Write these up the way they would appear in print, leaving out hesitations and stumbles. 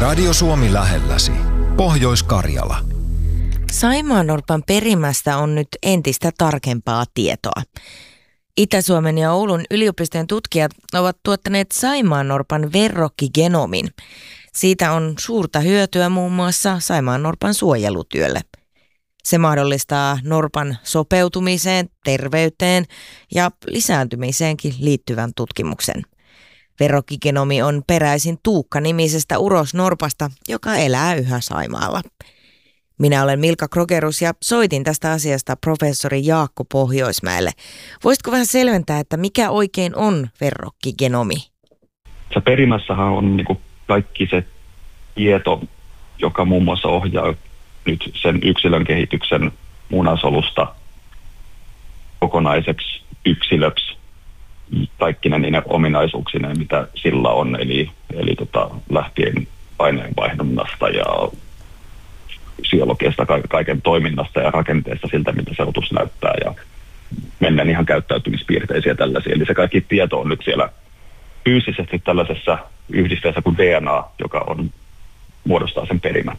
Radio Suomi lähelläsi. Pohjois-Karjala. Saimaannorpan perimästä on nyt entistä tarkempaa tietoa. Itä-Suomen ja Oulun yliopistojen tutkijat ovat tuottaneet saimaannorpan verrokkigenomin. Siitä on suurta hyötyä muun muassa saimaannorpan suojelutyölle. Se mahdollistaa norpan sopeutumiseen, terveyteen ja lisääntymiseenkin liittyvän tutkimuksen. Verrokkigenomi on peräisin Tuukka-nimisestä urosnorpasta, joka elää yhä Saimaalla. Minä olen Milka Krogerus ja soitin tästä asiasta professori Jaakko Pohjoismäelle. Voisitko vähän selventää, että mikä oikein on verrokkigenomi? Se perimässähän on niin kuin kaikki se tieto, joka muun muassa ohjaa nyt sen yksilön kehityksen munasolusta kokonaiseksi yksilöksi kaikkina niiden ominaisuuksina, mitä sillä on, eli lähtien aineenvaihdunnasta ja fysiologiasta, kaiken toiminnasta ja rakenteesta siltä, miltä se otus näyttää ja mennään ihan käyttäytymispiirteisiä tällaisia. Eli se kaikki tieto on nyt siellä fyysisesti tällaisessa yhdisteessä kuin DNA, joka muodostaa sen perimän.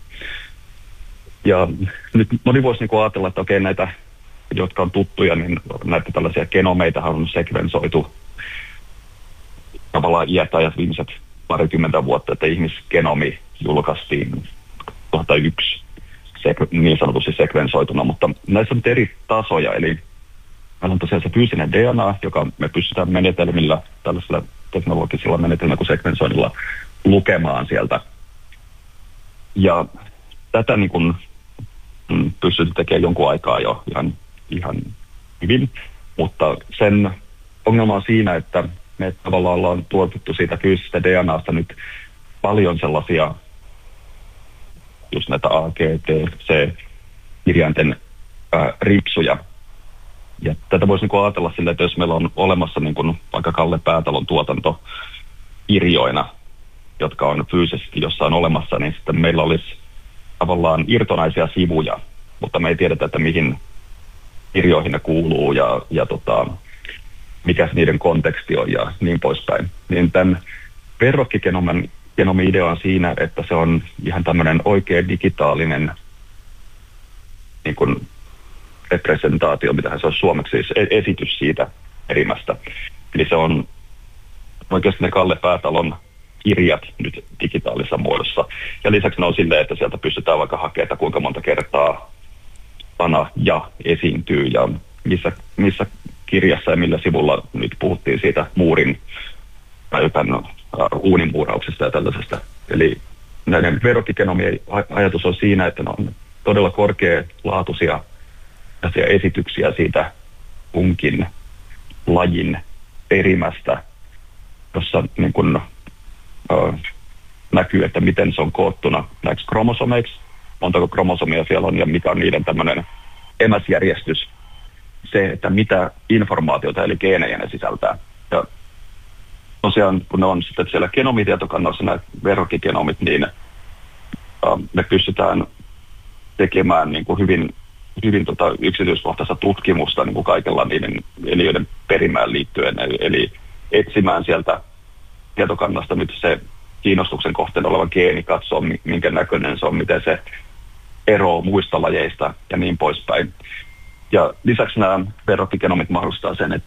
Ja nyt moni voisi niin ajatella, että okei, näitä, jotka on tuttuja, niin näitä tällaisia genomeitahan on sekvensoitu tavallaan iätajat viimeiset parikymmentä vuotta, että ihmisgenomi julkaistiin 2001 niin sanotusti sekvensoituna, mutta näissä on eri tasoja, eli meillä on tosiaan se fyysinen DNA, joka me pystytään menetelmillä, tällaisilla teknologisilla menetelmillä kuin sekvensoinnilla lukemaan sieltä. Ja tätä niin kuin pystytään tekemään jonkun aikaa jo ihan hyvin, mutta sen ongelma on siinä, että me tavallaan ollaan tuotettu siitä fyysisestä DNAsta nyt paljon sellaisia just näitä A, G, T, C kirjainten ripsuja. Ja tätä voisi niin ajatella sillä, että jos meillä on olemassa niin kuin vaikka Kalle Päätalon tuotanto kirjoina, jotka on fyysisesti jossain olemassa, niin sitten meillä olisi tavallaan irtonaisia sivuja, mutta me ei tiedetä, että mihin kirjoihin ne kuuluu ja mikä niiden konteksti on ja niin poispäin. Niin tämän verrokkigenomin idea on siinä, että se on ihan tämmöinen oikea digitaalinen niin kuin representaatio, mitähän se on suomeksi, siis esitys siitä perimästä. Eli se on oikeasti ne Kalle Päätalon kirjat nyt digitaalisessa muodossa. Ja lisäksi ne on silleen, että sieltä pystytään vaikka hakemaan, että kuinka monta kertaa sana ja esiintyy ja missä kirjassa ja millä sivulla nyt puhuttiin siitä muurin tai jotain uunimuurauksesta ja tällaisesta. Eli näiden verrokkigenomien ajatus on siinä, että ne on todella korkealaatuisia esityksiä siitä kunkin lajin perimästä, jossa niin kun, näkyy, että miten se on koottuna näiksi kromosomeiksi, montako kromosomia siellä on ja mikä on niiden tämmöinen emäsjärjestys, se, että mitä informaatiota eli geenejä ne sisältää. Ja tosiaan, kun ne on sitten siellä genomitietokannassa nämä verrokkigenomit, niin me pystytään tekemään niin kuin hyvin yksityiskohtaista tutkimusta niin kuin kaikella niiden eliöiden perimään liittyen, eli etsimään sieltä tietokannasta nyt se kiinnostuksen kohteen oleva geeni, katsoa minkä näköinen se on, miten se eroaa muista lajeista ja niin poispäin. Ja lisäksi nämä verrokkigenomit mahdollistaa sen,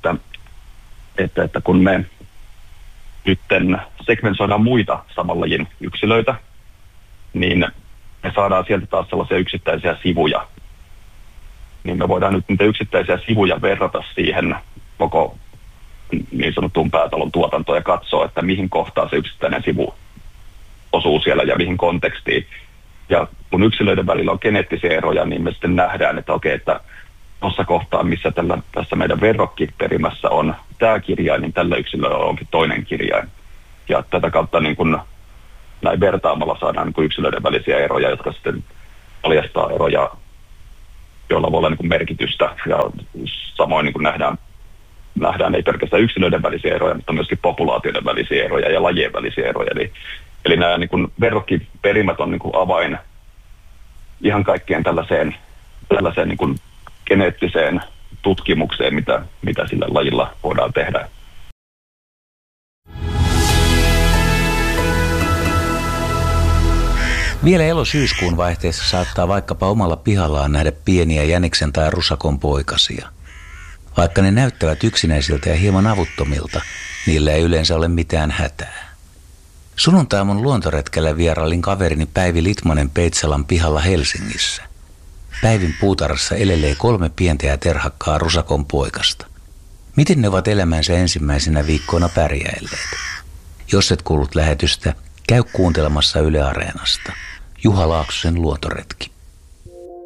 että kun me nyt sekvensoidaan muita saman lajin yksilöitä, niin me saadaan sieltä taas sellaisia yksittäisiä sivuja. Niin me voidaan nyt niitä yksittäisiä sivuja verrata siihen koko niin sanottuun Päätalon tuotantoon ja katsoa, että mihin kohtaan se yksittäinen sivu osuu siellä ja mihin kontekstiin. Ja kun yksilöiden välillä on geneettisiä eroja, niin me sitten nähdään, että okei, että tuossa kohtaa, missä tässä meidän verrokkiperimässä on tämä kirjain, niin tällä yksilöllä onkin toinen kirjain. Ja tätä kautta niin kun näin vertaamalla saadaan niin kun yksilöiden välisiä eroja, jotka sitten paljastaa eroja, joilla voi olla niin kun merkitystä. Ja samoin niin kun nähdään ei pelkästään yksilöiden välisiä eroja, mutta myöskin populaatioiden välisiä eroja ja lajien välisiä eroja. Eli nämä niin kun verrokkiperimät on niin kun avain ihan kaikkeen tällaiseen niin kun geneettiseen tutkimukseen, mitä sillä lajilla voidaan tehdä. Vielä elo-syyskuun vaihteessa saattaa vaikkapa omalla pihallaan nähdä pieniä jäniksen tai rusakon poikasia. Vaikka ne näyttävät yksinäisiltä ja hieman avuttomilta, niillä ei yleensä ole mitään hätää. Sunnuntaiaamun luontoretkellä vierailin kaverini Päivi Litmanen Peitsalan pihalla Helsingissä. Päivin puutarhassa elelee 3 pientä ja terhakkaa rusakon poikasta. Miten ne ovat elämänsä ensimmäisenä viikkoina pärjäilleet? Jos et kuullut lähetystä, käy kuuntelemassa Yle Areenasta. Juha Laaksosen luontoretki.